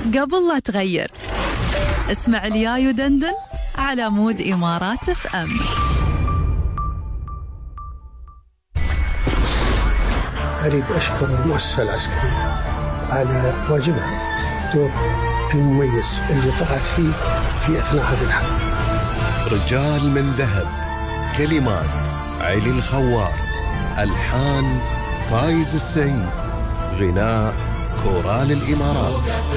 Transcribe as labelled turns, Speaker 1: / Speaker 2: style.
Speaker 1: قبل لا تغير. اسمع اليايو دندن على مود إمارات اف ام.
Speaker 2: أريد أشكر المؤسسة العسكرية على واجبها، دور المميز اللي طلعت فيه في أثناء هذه الحرب.
Speaker 3: رجال من ذهب، كلمات علي الخوار، ألحان فايز السعيد، غناء كورال الإمارات.